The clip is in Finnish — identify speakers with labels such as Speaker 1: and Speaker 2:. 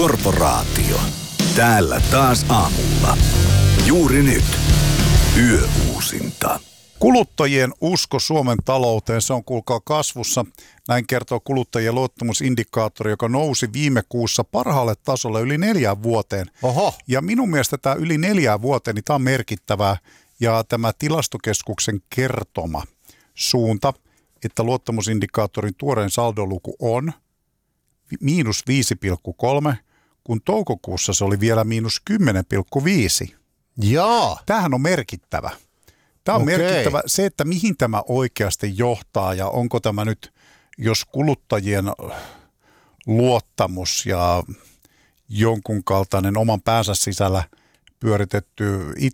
Speaker 1: Korporaatio. Täällä taas aamulla. Juuri nyt. Yöuusinta.
Speaker 2: Kuluttajien usko Suomen talouteen, se on kuulkaa kasvussa. Näin kertoo kuluttajien luottamusindikaattori, joka nousi viime kuussa parhaalle tasolle yli 4 vuoteen.
Speaker 3: Oho.
Speaker 2: Ja minun mielestä tämä yli 4 vuoteen, niin tämä on merkittävää. Ja tämä tilastokeskuksen kertoma suunta, että luottamusindikaattorin tuoreen saldoluku on -5,3, kun toukokuussa se oli vielä -10,5.
Speaker 3: Jaa.
Speaker 2: Tämähän on merkittävä. Tämä on
Speaker 3: Okei.
Speaker 2: merkittävä. Se, että mihin tämä oikeasti johtaa ja onko tämä nyt, jos kuluttajien luottamus ja jonkun kaltainen oman päänsä sisällä pyöritetty